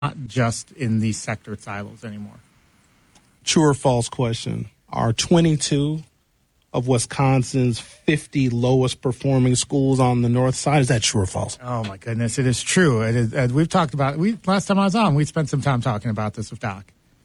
not just in these sector silos anymore. True or false question. Are 22 of Wisconsin's 50 lowest performing schools on the north side? Is that true or false? Oh, my goodness. It is true. It is, we've talked about it. Last time I was on, we spent some time talking about this with Doc.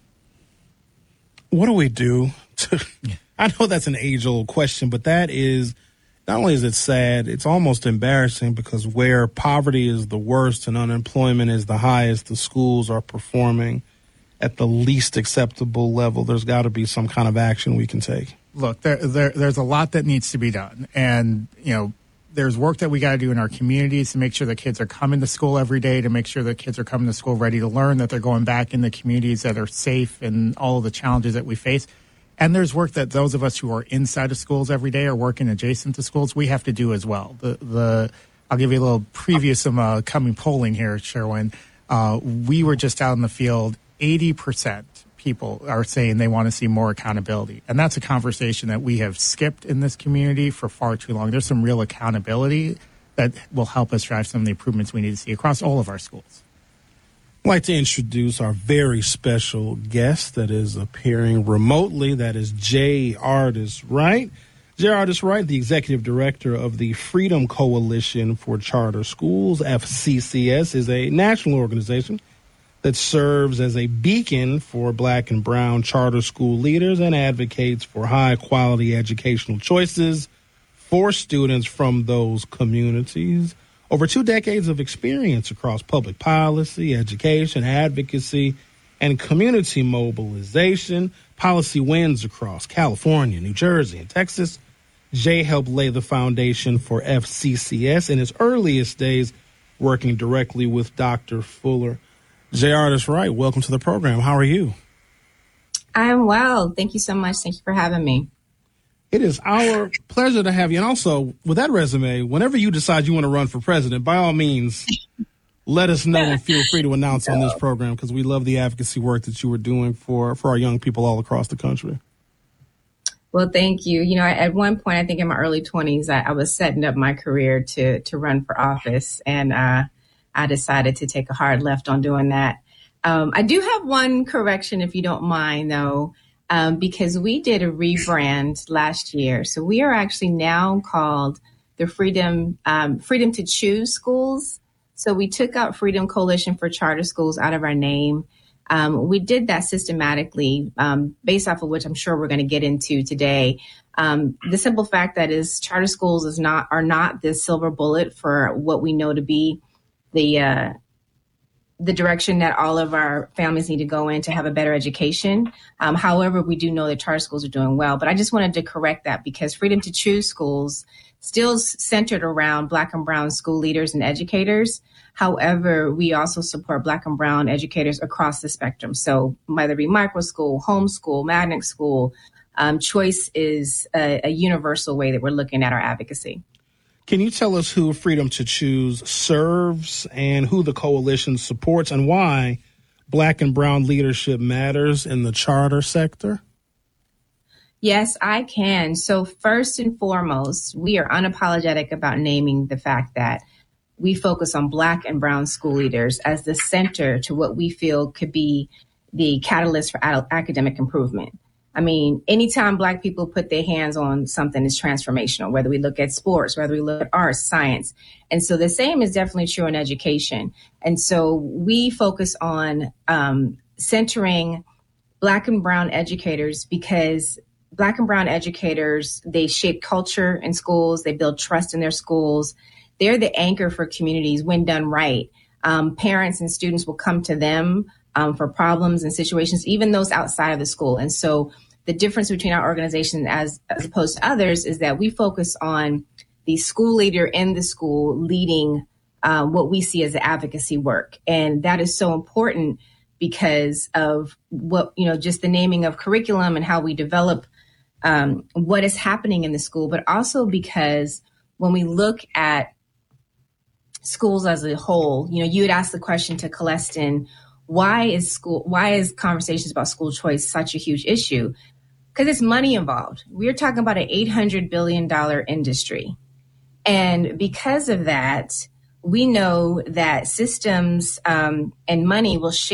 What do we do? I know that's an age-old question, but that is, not only is it sad, it's almost embarrassing because where poverty is the worst and unemployment is the highest, the schools are performing at the least acceptable level. There's got to be some kind of action we can take. Look, there's a lot that needs to be done. And, there's work that we got to do in our communities to make sure that kids are coming to school every day, to make sure that kids are coming to school ready to learn, that they're going back in the communities that are safe and all of the challenges that we face. And there's work that those of us who are inside of schools every day or working adjacent to schools, we have to do as well. I'll give you a little preview of some coming polling here, Sherwin. We were just out in the field. 80% people are saying they want to see more accountability. And that's a conversation that we have skipped in this community for far too long. There's some real accountability that will help us drive some of the improvements we need to see across all of our schools. I'd like to introduce our very special guest that is appearing remotely. That is Jay Ardis Wright. Jay Ardis Wright, the executive director of the Freedom Coalition for Charter Schools. FCCS is a national organization that serves as a beacon for Black and brown charter school leaders and advocates for high-quality educational choices for students from those communities. Over 2 decades of experience across public policy, education, advocacy, and community mobilization, policy wins across California, New Jersey, and Texas. Jay helped lay the foundation for FCCS in his earliest days, working directly with Dr. Fuller. Jay Ardis Wright, welcome to the program. How are you? I'm well. Thank you so much. Thank you for having me. It is our pleasure to have you. And also, with that resume, whenever you decide you want to run for president, by all means, let us know and feel free to announce on this program because we love the advocacy work that you were doing for our young people all across the country. Well, thank you. At one point, I think in my early 20s, I was setting up my career to run for office. And I decided to take a hard left on doing that. I do have one correction, if you don't mind, though, because we did a rebrand last year. So we are actually now called the Freedom to Choose Schools. So we took out Freedom Coalition for Charter Schools out of our name. We did that systematically, based off of which I'm sure we're going to get into today. The simple fact that is charter schools are not the silver bullet for what we know to be the direction that all of our families need to go in to have a better education. However, we do know that charter schools are doing well. But I just wanted to correct that because Freedom to Choose Schools still centered around Black and brown school leaders and educators. However, we also support Black and brown educators across the spectrum. So whether it be micro school, homeschool, magnet school, choice is a universal way that we're looking at our advocacy. Can you tell us who Freedom to Choose serves and who the coalition supports and why Black and brown leadership matters in the charter sector? Yes, I can. So first and foremost, we are unapologetic about naming the fact that we focus on Black and brown school leaders as the center to what we feel could be the catalyst for academic improvement. I mean, anytime Black people put their hands on something is transformational, whether we look at sports, whether we look at arts, science. And so the same is definitely true in education. And so we focus on centering Black and brown educators because Black and brown educators, they shape culture in schools. They build trust in their schools. They're the anchor for communities when done right. Parents and students will come to them for problems and situations, even those outside of the school. And so the difference between our organization as opposed to others is that we focus on the school leader in the school leading what we see as the advocacy work. And that is so important because of what, just the naming of curriculum and how we develop what is happening in the school, but also because when we look at schools as a whole, you had asked the question to Celestin, why is conversations about school choice such a huge issue? Because it's money involved. We're talking about an $800 billion industry. And because of that, we know that systems and money will shape